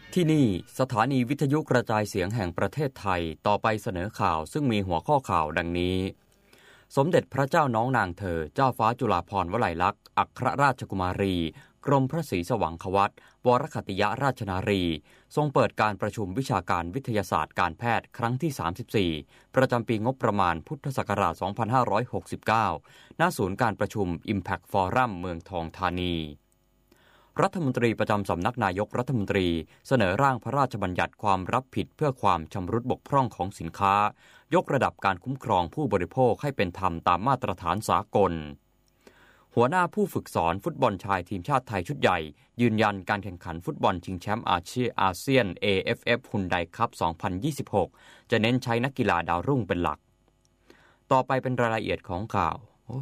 ที่นี่สถานีวิทยุกระจายเสียงแห่งประเทศไทยต่อไปเสนอข่าวซึ่งมีหัวข้อข่าวดังนี้สมเด็จพระเจ้าน้องนางเธอเจ้าฟ้าจุฬาภรณ์วลัยลักษณ์อัครราชกุมารีกรมพระศรีสว่างควัตวรคติยราชนารีทรงเปิดการประชุมวิชาการวิทยาศาสตร์การแพทย์ครั้งที่34ประจำปีงบประมาณพุทธศักราช2569ณศูนย์การประชุม Impact Forum เมืองทองธานีรัฐมนตรีประจำสำนักนายกรัฐมนตรีเสนอร่างพระราชบัญญัติความรับผิดเพื่อความชำรุดบกพร่องของสินค้ายกระดับการคุ้มครองผู้บริโภคให้เป็นธรรมตามมาตรฐานสากลหัวหน้าผู้ฝึกสอนฟุตบอลชายทีมชาติไทยชุดใหญ่ยืนยันการแข่งขันฟุตบอลชิงแชมป์อาเซียน AFF ฮุนไดคัพ 2026 จะเน้นใช้นักกีฬาดาวรุ่งเป็นหลักต่อไปเป็นรายละเอียดของข่าว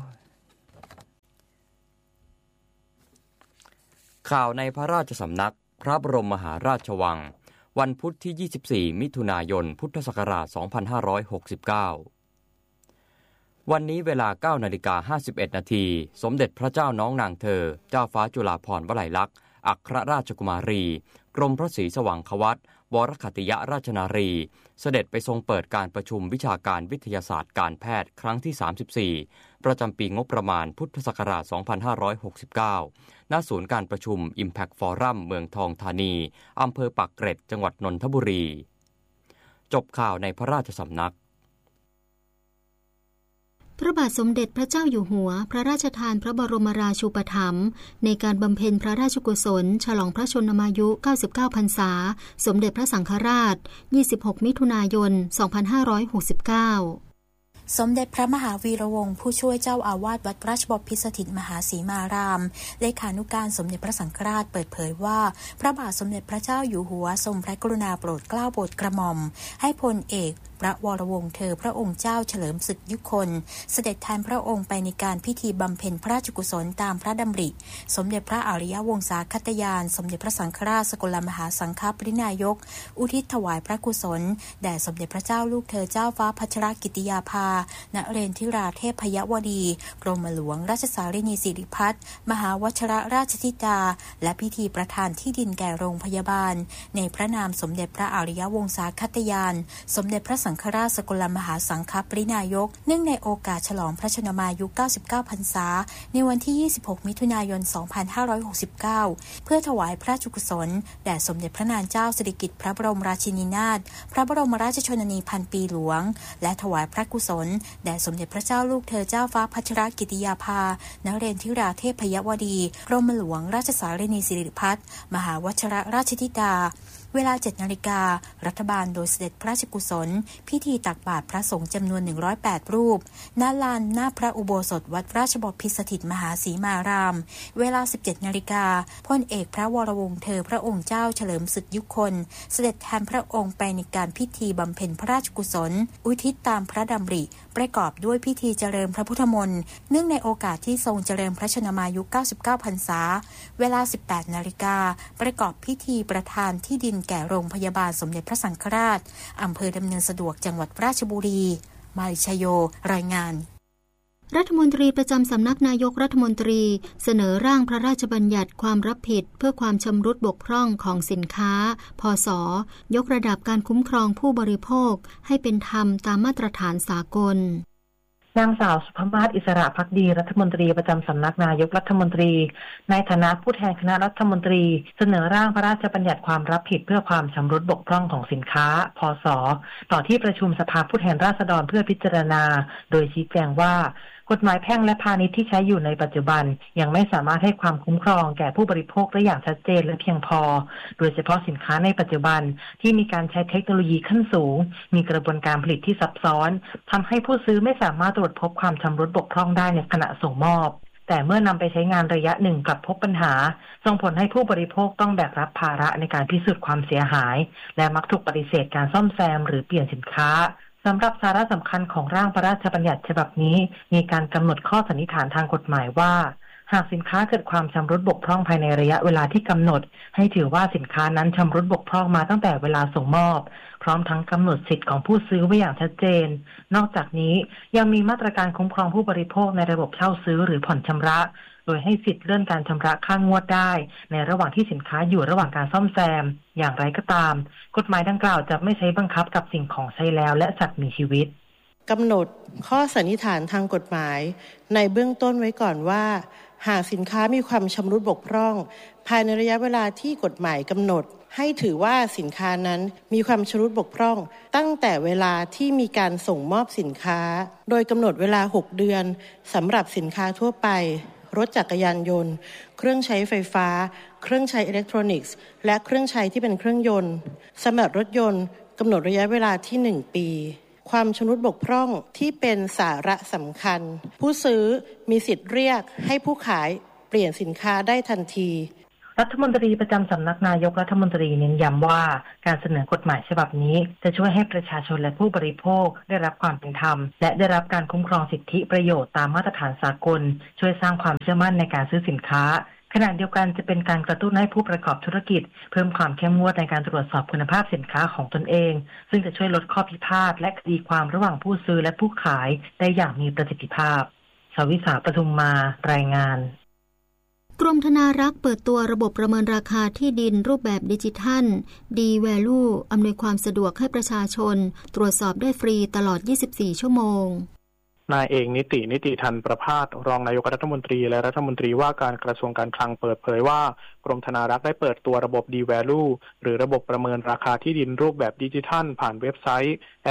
ข่าวในพระราชสำนักพระบรมมหาราชวังวันพุธที่ 24 มิถุนายน พุทธศักราช 2569 วันนี้เวลา 9:51 นาทีสมเด็จพระเจ้าน้องนางเธอเจ้าฟ้าจุฬาภรณ์วลัยลักษณ์อัครราชกุมารีกรมพระศรีสว่างควัตวรคติยราชนารีเสด็จไปทรงเปิดการประชุมวิชาการวิทยาศาสตร์การแพทย์ครั้งที่ 34ประจำปีงบประมาณพุทธศักราช 2569 ณ ศูนย์การประชุม Impact Forum เมืองทองธานีอำเภอปากเกร็ดจังหวัดนนทบุรีจบข่าวในพระราชสำนักพระบาทสมเด็จพระเจ้าอยู่หัวพระราชทานพระบรมราชูปถัมภ์ในการบำเพ็ญพระราชกุศลฉลองพระชนมายุ 99 พรรษาสมเด็จพระสังฆราช 26 มิถุนายน 2569 สมเด็จพระมหาวีระวงศ์ผู้ช่วยเจ้าอาวาสวัดราชบพิตรสถิตมหาสีมารามเลขานุการสมเด็จพระสังฆราชเปิดเผยว่าพระบาทสมเด็จพระเจ้าอยู่หัวทรงพระกรุณาโปรดเกล้าโปรดกระหม่อมให้พลเอกพระวรวงศ์เธอพระองค์เจ้าเฉลิมศึกยุคนเสด็จแทนพระองค์ไปในการพิธีบำเพ็ญพระราชกุศลตามพระดำริสมเด็จพระอริยวงศาคตยานสมเด็จพระสังฆราชสกลมหาสังฆปรินายกอุทิศถวายพระกุศลแด่สมเด็จพระเจ้าลูกเธอเจ้าฟ้าพัชรกิติยาภานเรนทิราเทพยวดีกรมหลวงราชสารินีสิริพัฒน์มหาวชิรราชธิดาและพิธีประทานที่ดินแก่โรงพยาบาลในพระนามสมเด็จพระอริยวงศาคตยานสมเด็จพระสังฆราชสกลมหาสังฆปรินายกเนื่องในโอกาสฉลองพระชนมายุ 99 พรรษาในวันที่ 26 มิถุนายน 2569 เพื่อถวายพระราชกุศลแด่สมเด็จพระนางเจ้าสิริกิติ์พระบรมราชินีนาถพระบรมราชชนนีพันปีหลวงและถวายพระกุศลแด่สมเด็จพระเจ้าลูกเธอเจ้าฟ้าพัชรกิติยาภานเรนทิราเทพยวดีกรมหลวงราชสารินีสิริพัฒน์มหาวชิรราชธิดาเวลา 7 นาฬิการัฐบาลโดยเสด็จพระราชกุศลพิธีตักบาตรพระสงฆ์จำนวน108รูปณลานหน้าพระอุโบสถวัดราชบพิตรสถิตมหาสีมารามเวลา 17 นาฬิกาพลเอกพระวรวงศ์เธอพระองค์เจ้าเฉลิมศึกยุคนเสด็จแทนพระองค์ไปในการพิธีบำเพ็ญพระราชกุศลอุทิศตามพระดำริประกอบด้วยพิธีเจริญพระพุทธมนต์เนื่องในโอกาสที่ทรงเจริญพระชนมายุ 99 พรรษาเวลา 18 นาฬิกาประกอบพิธีประทานที่ดินแก่โรงพยาบาลสมเด็จพระสังฆราชอำเภอดำเนินสะดวกจังหวัดราชบุรีมาริชโยรายงานรัฐมนตรีประจำสำนักนายกรัฐมนตรีเสนอร่างพระราชบัญญัติความรับผิดเพื่อความชำรุดบกพร่องของสินค้าพศ.ยกระดับการคุ้มครองผู้บริโภคให้เป็นธรรมตามมาตรฐานสากลนางสาวสุภมาศอิสระภักดีรัฐมนตรีประจำสำนักนายกรัฐมนตรีในฐานะผู้แทนคณะรัฐมนตรีเสนอร่างพระราชบัญญัติความรับผิดเพื่อความชำรุดบกพร่องของสินค้าพศ.ต่อที่ประชุมสภาผู้แทนราษฎรเพื่อพิจารณาโดยชี้แจงว่ากฎหมายแพ่งและพาณิชย์ที่ใช้อยู่ในปัจจุบันยังไม่สามารถให้ความคุ้มครองแก่ผู้บริโภคได้อย่างชัดเจนและเพียงพอโดยเฉพาะสินค้าในปัจจุบันที่มีการใช้เทคโนโลยีขั้นสูงมีกระบวนการผลิตที่ซับซ้อนทำให้ผู้ซื้อไม่สามารถตรวจพบความชำรุดบกพร่องได้ในขณะส่งมอบแต่เมื่อนำไปใช้งานระยะหนึ่งกลับพบปัญหาส่งผลให้ผู้บริโภคต้องแบกรับภาระในการพิสูจน์ความเสียหายและมักถูกปฏิเสธการซ่อมแซมหรือเปลี่ยนสินค้าสำหรับสาระสำคัญของร่างพระราชบัญญัติฉบับนี้มีการกำหนดข้อสันนิษฐานทางกฎหมายว่าหากสินค้าเกิดความชำรุดบกพร่องภายในระยะเวลาที่กำหนดให้ถือว่าสินค้านั้นชำรุดบกพร่องมาตั้งแต่เวลาส่งมอบพร้อมทั้งกำหนดสิทธิ์ของผู้ซื้อไว้อย่างชัดเจนนอกจากนี้ยังมีมาตรการคุ้มครองผู้บริโภคในระบบเช่าซื้อหรือผ่อนชำระโดยให้สิทธิ์เลื่อนการชำระค่างวดได้ในระหว่างที่สินค้าอยู่ระหว่างการซ่อมแซมอย่างไรก็ตามกฎหมายดังกล่าวจะไม่ใช้บังคับกับสิ่งของใช้แล้วและสัตว์มีชีวิตกำหนดข้อสันนิษฐานทางกฎหมายในเบื้องต้นไว้ก่อนว่าหากสินค้ามีความชำรุดบกพร่องภายในระยะเวลาที่กฎหมายกำหนดให้ถือว่าสินค้านั้นมีความชำรุดบกพร่องตั้งแต่เวลาที่มีการส่งมอบสินค้าโดยกำหนดเวลา6เดือนสำหรับสินค้าทั่วไปรถจักรยานยนต์เครื่องใช้ไฟฟ้าเครื่องใช้อิเล็กทรอนิกส์และเครื่องใช้ที่เป็นเครื่องยนต์สำหรับรถยนต์กำหนดระยะเวลาที่1ปีความชำรุดบกพร่องที่เป็นสาระสำคัญผู้ซื้อมีสิทธิ์เรียกให้ผู้ขายเปลี่ยนสินค้าได้ทันทีรัฐมนตรีประจำสำนักนายกรัฐมนตรีเน้นย้ำว่าการเสนอกฎหมายฉบับนี้จะช่วยให้ประชาชนและผู้บริโภคได้รับความเป็นธรรมและได้รับการคุ้มครองสิทธิประโยชน์ตามมาตรฐานสากลช่วยสร้างความเชื่อมั่นในการซื้อสินค้าขณะเดียวกันจะเป็นการกระตุ้นให้ผู้ประกอบธุรกิจเพิ่มความเข้มงวดในการตรวจสอบคุณภาพสินค้าของตนเองซึ่งจะช่วยลดข้อพิพาทและคดีความระหว่างผู้ซื้อและผู้ขายได้อย่างมีประสิทธิภาพชวิษา ปทุมมารายงานกรมธนารักษ์เปิดตัวระบบประเมินราคาที่ดินรูปแบบดิจิทัล D-Value อำนวยความสะดวกให้ประชาชนตรวจสอบได้ฟรีตลอด24ชั่วโมงนายเอกนิติทันประภาสรองนายกรัฐมนตรีและรัฐมนตรีว่าการกระทรวงการคลังเปิดเผยว่ากรมธนารักษ์ได้เปิดตัวระบบ D-Value หรือระบบประเมินราคาที่ดินรูปแบบดิจิทัลผ่านเว็บไซต์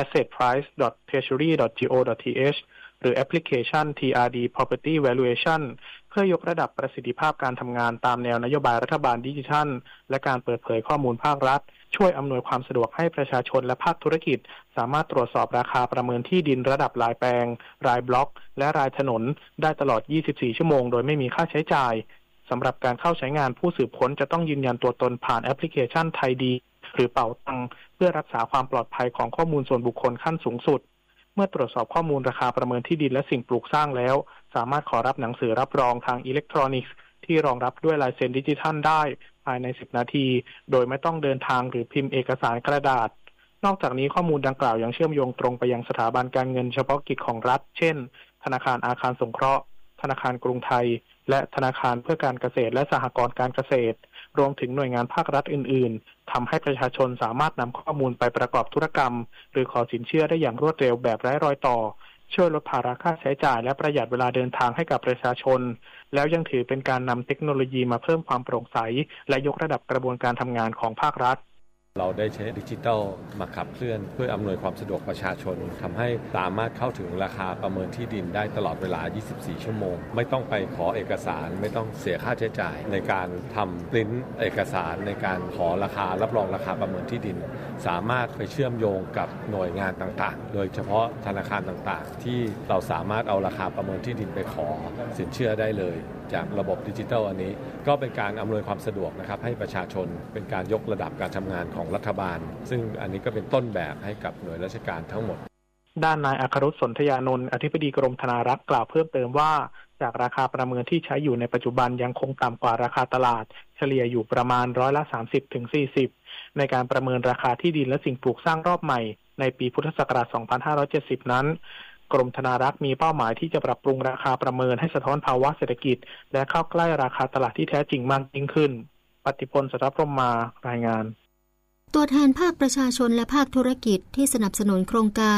assetprice.treasury.go.th หรือแอปพลิเคชัน TRD Property Valuation เพื่อยกระดับประสิทธิภาพการทำงานตามแนวนโยบายรัฐบาลดิจิทัลและการเปิดเผยข้อมูลภาครัฐช่วยอำนวยความสะดวกให้ประชาชนและภาคธุรกิจสามารถตรวจสอบราคาประเมินที่ดินระดับรายแปลงรายบล็อกและรายถนนได้ตลอด24ชั่วโมงโดยไม่มีค่าใช้จ่ายสำหรับการเข้าใช้งานผู้สืบค้นจะต้องยืนยันตัวตนผ่านแอปพลิเคชันไทยดีหรือเป๋าตังเพื่อรักษาความปลอดภัยของข้อมูลส่วนบุคคลขั้นสูงสุดเมื่อตรวจสอบข้อมูลราคาประเมินที่ดินและสิ่งปลูกสร้างแล้วสามารถขอรับหนังสือรับรองทางอิเล็กทรอนิกส์ที่รองรับด้วยลายเซ็นดิจิทัลได้ภายใน10นาทีโดยไม่ต้องเดินทางหรือพิมพ์เอกสารกระดาษนอกจากนี้ข้อมูลดังกล่าวยังเชื่อมโยงตรงไปยังสถาบันการเงินเฉพาะกิจของรัฐเช่นธนาคารอาคารสงเคราะห์ธนาคารกรุงไทยและธนาคารเพื่อการเกษตรและสหกรณ์การเกษตรรวมถึงหน่วยงานภาครัฐอื่นๆทำให้ประชาชนสามารถนำข้อมูลไปประกอบธุรกรรมหรือขอสินเชื่อได้อย่างรวดเร็วแบบไร้รอยต่อช่วยลดภาระค่าใช้จ่ายและประหยัดเวลาเดินทางให้กับประชาชนแล้วยังถือเป็นการนำเทคโนโลยีมาเพิ่มความโปร่งใสและยกระดับกระบวนการทำงานของภาครัฐเราได้ใช้ดิจิทัลมาขับเคลื่อนเพื่ออำนวยความสะดวกประชาชนทำให้สามารถเข้าถึงราคาประเมินที่ดินได้ตลอดเวลา24ชั่วโมงไม่ต้องไปขอเอกสารไม่ต้องเสียค่าใช้จ่ายในการทำปริ้นเอกสารในการขอราคารับรองราคาประเมินที่ดินสามารถไปเชื่อมโยงกับหน่วยงานต่างๆโดยเฉพาะธนาคารต่างๆที่เราสามารถเอาราคาประเมินที่ดินไปขอสินเชื่อได้เลยจากระบบดิจิทัลอันนี้ก็เป็นการอำนวยความสะดวกนะครับให้ประชาชนเป็นการยกระดับการทำงานของรัฐบาลซึ่งอันนี้ก็เป็นต้นแบบให้กับหน่วยราชการทั้งหมดด้านนายอัครรุษ สนธยานนท์อธิบดีกรมธนารักษ์กล่าวเพิ่มเติมว่าจากราคาประเมินที่ใช้อยู่ในปัจจุบันยังคงต่ำกว่าราคาตลาดเฉลี่ยอยู่ประมาณ30-40%ในการประเมินราคาที่ดินและสิ่งปลูกสร้างรอบใหม่ในปีพุทธศักราช2570นั้นกรมธนารักษ์มีเป้าหมายที่จะปรับปรุงราคาประเมินให้สะท้อนภาวะเศรษฐกิจและเข้าใกล้ราคาตลาดที่แท้จริงมากยิ่งขึ้นปฏิพล สัทธพรหมมารายงานตัวแทนภาคประชาชนและภาคธุรกิจที่สนับสนุนโครงการ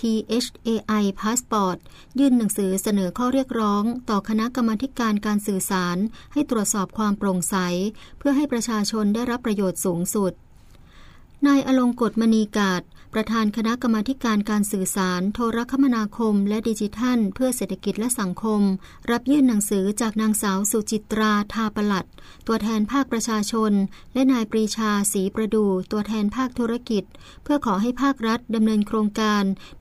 THAI Passport ยื่นหนังสือเสนอข้อเรียกร้องต่อคณะกรรมาธิการการสื่อสารให้ตรวจสอบความโปร่งใสเพื่อให้ประชาชนได้รับประโยชน์สูงสุดนายอลงกฎมณีกาศประธานคณะกรรมาธิการการสื่อสารโทรคมนาคมและดิจิทัลเพื่อเศรษฐกิจและสังคมรับยื่นหนังสือจากนางสาวสุจิตราทาปลัดตัวแทนภาคประชาชนและนายปรีชาศรีประดูตัวแทนภาคธุรกิจเพื่อขอให้ภาครัฐดำเนินโครงการ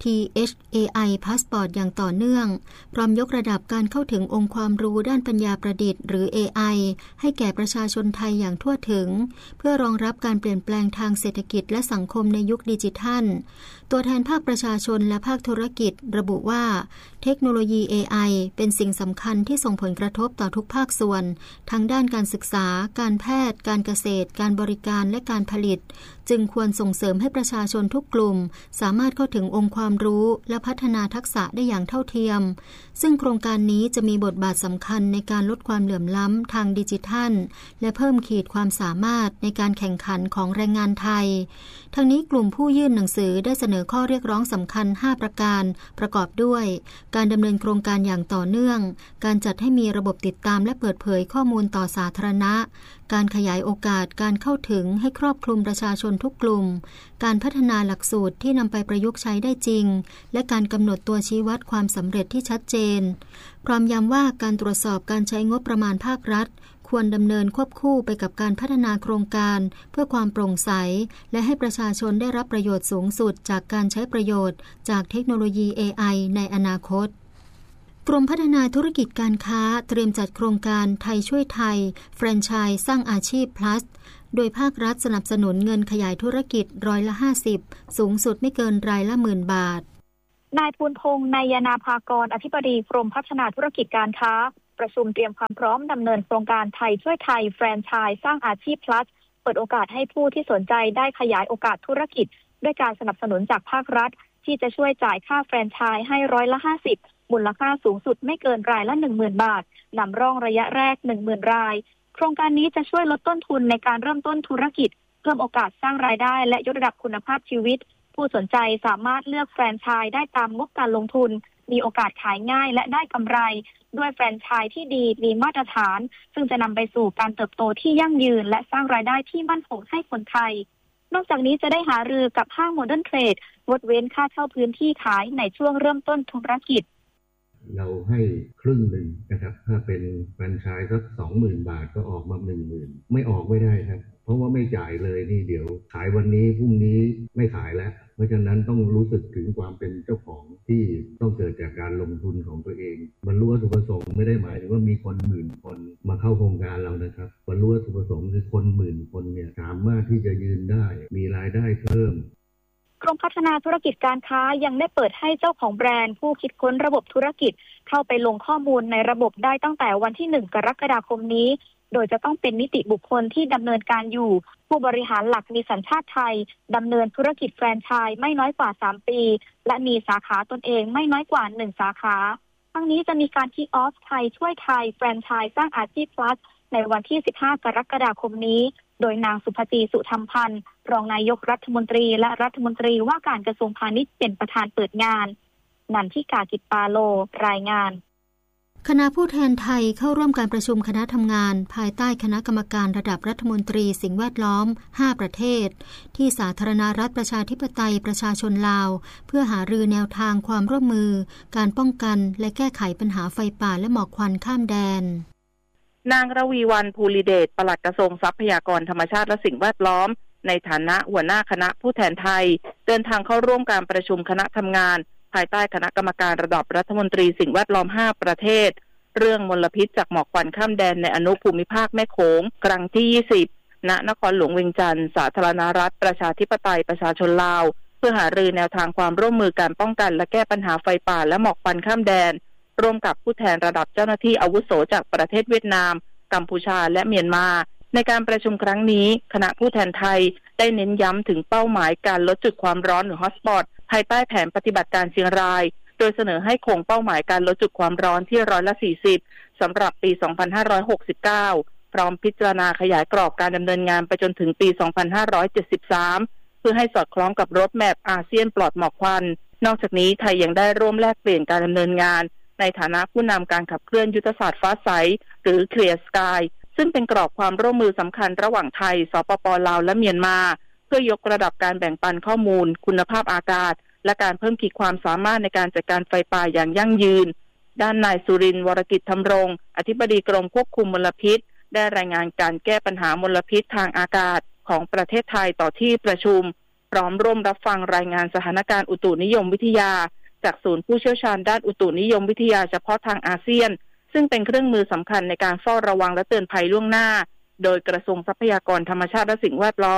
THAI Passport อย่างต่อเนื่องพร้อมยกระดับการเข้าถึงองค์ความรู้ด้านปัญญาประดิษฐ์หรือ AI ให้แก่ประชาชนไทยอย่างทั่วถึงเพื่อรองรับการเปลี่ยนแปลงทางเศรษฐกิจและสังคมในยุคดิจิทัลตัวแทนภาคประชาชนและภาคธุรกิจระบุว่าเทคโนโลยี AI เป็นสิ่งสำคัญที่ส่งผลกระทบต่อทุกภาคส่วนทั้งด้านการศึกษาการแพทย์การเกษตรการบริการและการผลิตจึงควรส่งเสริมให้ประชาชนทุกกลุ่มสามารถเข้าถึงองค์ความรู้และพัฒนาทักษะได้อย่างเท่าเทียมซึ่งโครงการนี้จะมีบทบาทสำคัญในการลดความเหลื่อมล้ำทางดิจิทัลและเพิ่มขีดความสามารถในการแข่งขันของแรงงานไทยทั้งนี้กลุ่มผู้ยื่นหนังสือได้เสนอข้อเรียกร้องสำคัญ5ประการประกอบด้วยการดำเนินโครงการอย่างต่อเนื่องการจัดให้มีระบบติดตามและเปิดเผยข้อมูลต่อสาธารณะการขยายโอกาสการเข้าถึงให้ครอบคลุมประชาชนทุกกลุ่มการพัฒนาหลักสูตรที่นำไปประยุกต์ใช้ได้จริงและการกำหนดตัวชี้วัดความสำเร็จที่ชัดเจนพร้อมย้ำว่าการตรวจสอบการใช้งบประมาณภาครัฐควรดำเนินควบคู่ไปกับการพัฒนาโครงการเพื่อความโปร่งใสและให้ประชาชนได้รับประโยชน์สูงสุดจากการใช้ประโยชน์จากเทคโนโลยี AI ในอนาคตกรมพัฒนาธุรกิจการค้าเตรียมจัดโครงการไทยช่วยไทยแฟรนไชส์สร้างอาชีพ plus โดยภาครัฐสนับสนุนเงินขยายธุรกิจ50%สูงสุดไม่เกินรายละ10,000 บาทนายภูลพงษ์นายนาภากรอธิบดีกรมพัฒนาธุรกิจการค้าประชุมเตรียมความพร้อมดำเนินโครงการไทยช่วยไทยแฟรนไชส์สร้างอาชีพ plus เปิดโอกาสให้ผู้ที่สนใจได้ขยายโอกาสธุรกิจด้วยการสนับสนุนจากภาครัฐที่จะช่วยจ่ายค่าแฟรนไชส์ให้50%มูลค่าสูงสุดไม่เกินรายละ 10,000 บาทนำร่องระยะแรก 10,000 รายโครงการนี้จะช่วยลดต้นทุนในการเริ่มต้นธุรกิจเพิ่มโอกาสสร้างรายได้และยกระดับคุณภาพชีวิตผู้สนใจสามารถเลือกแฟรนไชส์ได้ตามงบการลงทุนมีโอกาสขายง่ายและได้กำไรด้วยแฟรนไชส์ที่ดีมีมาตรฐานซึ่งจะนำไปสู่การเติบโตที่ยั่งยืนและสร้างรายได้ที่มั่นคงให้คนไทยนอกจากนี้จะได้หารือกับห้างโมเดิร์นเทรดงดเว้นค่าเช่าพื้นที่ขายในช่วงเริ่มต้นธุรกิจเราให้ครึ่งหนึ่งนะครับถ้าเป็นแฟรนไชส์สัก 20,000 บาทก็ออกมา 10,000 ไม่ออกไม่ได้ครับเพราะว่าไม่จ่ายเลยนี่เดี๋ยวขายวันนี้พรุ่งนี้ไม่ขายแล้วเพราะฉะนั้นต้องรู้สึกถึงความเป็นเจ้าของที่ต้องเกิดจากการลงทุนของตัวเองบรรลุวัตถุประสงค์ไม่ได้หมายถึงว่ามีคน10,000 คนมาเข้าโครงการเรานะครับบรรลุวัตถุประสงค์คือคน10,000 คนเนี่ยสามารถที่จะยืนได้มีรายได้เพิ่มกรมพัฒนาธุรกิจการค้ายังได้เปิดให้เจ้าของแบรนด์ผู้คิดค้นระบบธุรกิจเข้าไปลงข้อมูลในระบบได้ตั้งแต่วันที่1 กรกฎาคมนี้โดยจะต้องเป็นนิติบุคคลที่ดำเนินการอยู่ผู้บริหารหลักมีสัญชาติไทยดำเนินธุรกิจแฟรนไชส์ไม่น้อยกว่า3 ปีและมีสาขาตนเองไม่น้อยกว่า1 สาขาทั้งนี้จะมีการคิกออฟไทยช่วยไทยแฟรนไชส์สร้างอาชีพ plus ในวันที่15 กรกฎาคมนี้โดยนางสุภจีสุธรรมพันธ์รองนายกรัฐมนตรีและรัฐมนตรีว่าการกระทรวงพาณิชย์เป็นประธานเปิดงานนันทิกากิจปาโลรายงานคณะผู้แทนไทยเข้าร่วมการประชุมคณะทำงานภายใต้คณะกรรมการระดับรัฐมนตรีสิ่งแวดล้อม5ประเทศที่สาธารณรัฐประชาธิปไตยประชาชนลาวเพื่อหารือแนวทางความร่วมมือการป้องกันและแก้ไขปัญหาไฟป่าและหมอกควันข้ามแดนนางระวีวรรณ ภูริเดชปลัดกระทรวงทรัพยากรธรรมชาติและสิ่งแวดล้อมในฐานะหัวหน้าคณะผู้แทนไทยเดินทางเข้าร่วมการประชุมคณะทำงานภายใต้คณะกรรมการระดับรัฐมนตรีสิ่งแวดล้อม5ประเทศเรื่องมลพิษจากหมอกควันข้ามแดนในอนุภูมิภาคแม่โขงครั้งที่20ณนครหลวงเวียงจันทร์สาธารณรัฐประชาธิปไตยประชาชนลาวเพื่อหารือแนวทางความร่วมมือการป้องกันและแก้ปัญหาไฟป่าและหมอกควันข้ามแดนร่วมกับผู้แทนระดับเจ้าหน้าที่อาวุโสจากประเทศเวียดนามกัมพูชาและเมียนมาในการประชุมครั้งนี้คณะผู้แทนไทยได้เน้นย้ำถึงเป้าหมายการลดจุดความร้อนหรือฮอตสปอตภายใต้แผนปฏิบัติการเชียงรายโดยเสนอให้คงเป้าหมายการลดจุดความร้อนที่40%สำหรับปี 2569 พร้อมพิจารณาขยายกรอบการดำเนินงานไปจนถึงปี 2573 เพื่อให้สอดคล้องกับโรดแมพอาเซียนปลอดหมอกควันนอกจากนี้ไทยยังได้ร่วมแลกเปลี่ยนการดำเนินงานในฐานะผู้นำการขับเคลื่อนยุทธศาสตร์ฟ้าใสหรือ Clear Sky ซึ่งเป็นกรอบความร่วมมือสำคัญระหว่างไทยสปป.ลาวและเมียนมาเพื่อยกระดับการแบ่งปันข้อมูลคุณภาพอากาศและการเพิ่มขีดความสามารถในการจัดการไฟป่าอย่างยั่งยืนด้านนายสุรินทร์วรกิจธรรมรงค์อธิบดีกรมควบคุมมลพิษได้รายงานการแก้ปัญหามลพิษทางอากาศของประเทศไทยต่อที่ประชุมพร้อมร่วมรับฟังรายงานสถานการณ์อุตุนิยมวิทยาจากศูนย์ผู้เชี่ยวชาญด้านอุตุนิยมวิทยาเฉพาะทางอาเซียนซึ่งเป็นเครื่องมือสำคัญในการเฝ้าระวังและเตือนภัยล่วงหน้าโดยกระทรวงทรัพยากรธรรมชาติและสิ่งแวดล้อม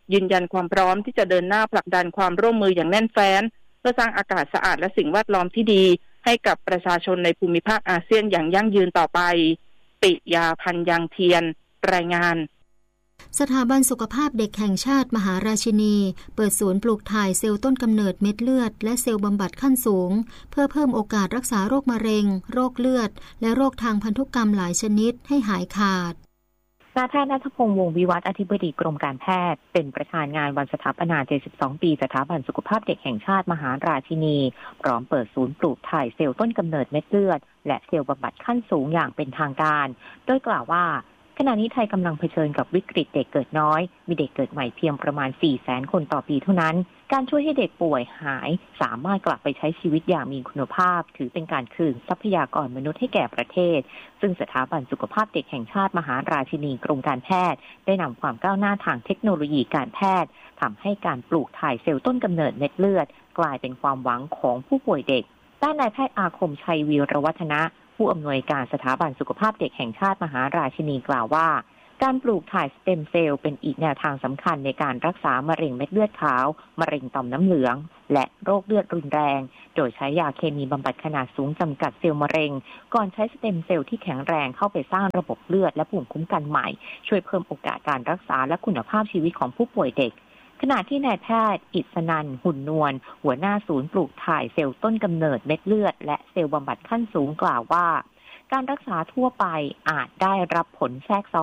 ยืนยันความพร้อมที่จะเดินหน้าผลักดันความร่วมมืออย่างแน่นแฟ้นเพื่อสร้างอากาศสะอาดและสิ่งแวดล้อมที่ดีให้กับประชาชนในภูมิภาคอาเซียนอย่างยั่งยืนต่อไปปิยาพันธ์ยังเทียนรายงานสถาบันสุขภาพเด็กแห่งชาติมหาราชินีเปิดศูนย์ปลูกถ่ายเซลล์ต้นกำเนิดเม็ดเลือดและเซลล์บำบัดขั้นสูงเพื่อเพิ่มโอกาสรักษาโรคมะเร็งโรคเลือดและโรคทางพันธุกรรมหลายชนิดให้หายขาดนายแพทย์ณัฐพงษ์วงศ์วิวัฒน์อธิบดีกรมการแพทย์เป็นประธานงานวันสถาปนา72ปีสถาบันสุขภาพเด็กแห่งชาติมหาราชินีพร้อมเปิดศูนย์ปลูกถ่ายเซลล์ต้นกำเนิดเม็ดเลือดและเซลล์บำบัดขั้นสูงอย่างเป็นทางการโดยกล่าวว่าขณะนี้ไทยกำลังเผชิญกับวิกฤตเด็กเกิดน้อยมีเด็กเกิดใหม่เพียงประมาณ 400,000 คนต่อปีเท่านั้นการช่วยให้เด็กป่วยหายสามารถกลับไปใช้ชีวิตอย่างมีคุณภาพถือเป็นการคืนทรัพยากรมนุษย์ให้แก่ประเทศซึ่งสถาบันสุขภาพเด็กแห่งชาติมหาราชินีกรมการแพทย์ได้นำความก้าวหน้าทางเทคโนโลยีการแพทย์ทำให้การปลูกถ่ายเซลล์ต้นกำเนิดเม็ดเลือดกลายเป็นความหวังของผู้ป่วยเด็กด้านนายแพทย์อาคมชัยวีรวัฒนะผู้อำนวยการสถาบันสุขภาพเด็กแห่งชาติมหาราชินีกล่าวว่าการปลูกถ่ายสเต็มเซลล์เป็นอีกแนวทางสำคัญในการรักษามะเร็งเม็ดเลือดขาวมะเร็งต่อมน้ำเหลืองและโรคเลือดรุนแรงโดยใช้ยาเคมีบำบัดขนาดสูงจำกัดเซลล์มะเร็งก่อนใช้สเต็มเซลล์ที่แข็งแรงเข้าไปสร้างระบบเลือดและภูมิคุ้มกันใหม่ช่วยเพิ่มโอกาสการรักษาและคุณภาพชีวิตของผู้ป่วยเด็กขณะที่นายแพทย์อิสนันท์หุ่นนวลหัวหน้าศูนย์ปลูกถ่ายเซลล์ต้นกำเนิดเม็ดเลือดและเซลล์บำบัดขั้นสูงกล่าวว่าการรักษาทั่วไปอาจได้รับผลแทรกซ้อน